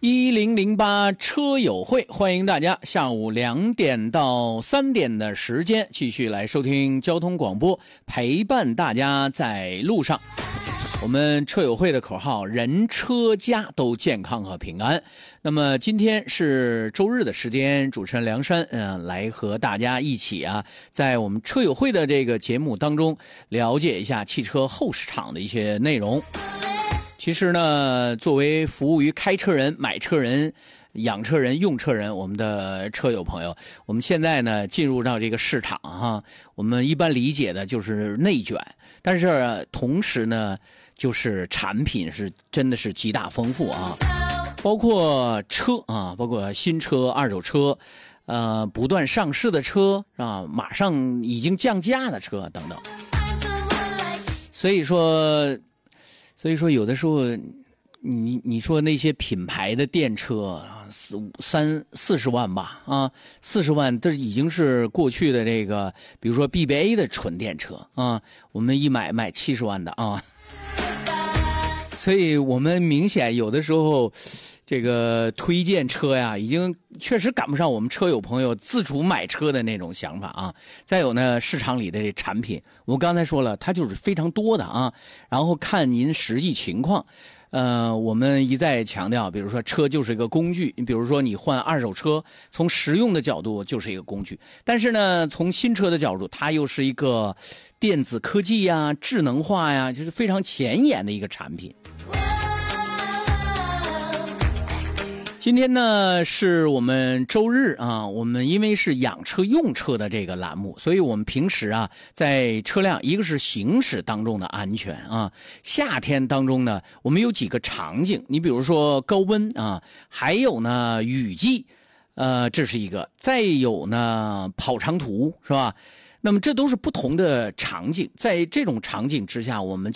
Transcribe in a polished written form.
1008车友会，欢迎大家下午2点到3点的时间继续来收听交通广播，陪伴大家在路上。我们车友会的口号，人车家都健康和平安。那么今天是周日的时间，主持人梁山来和大家一起在我们车友会的这个节目当中了解一下汽车后市场的一些内容。其实呢，作为服务于开车人、买车人、养车人、用车人，我们的车友朋友，我们现在呢进入到这个市场我们一般理解的就是内卷，但是同时呢，就是产品是真的是极大丰富包括车包括新车、二手车，不断上市的车马上已经降价的车等等。所以说有的时候你说那些品牌的电车40万吧40万，这已经是过去的这个比如说 BBA 的纯电车我们一买70万的所以我们明显有的时候这个推荐车已经确实赶不上我们车友朋友自主买车的那种想法再有呢，市场里的这产品，我刚才说了，它就是非常多的然后看您实际情况。我们一再强调，比如说车就是一个工具，你比如说你换二手车，从实用的角度就是一个工具，但是呢，从新车的角度，它又是一个电子科技智能化就是非常前沿的一个产品。今天呢是我们周日我们因为是养车用车的这个栏目，所以我们平时在车辆一个是行驶当中的安全夏天当中呢，我们有几个场景，你比如说高温还有呢雨季，这是一个，再有呢跑长途是吧？那么这都是不同的场景，在这种场景之下，我们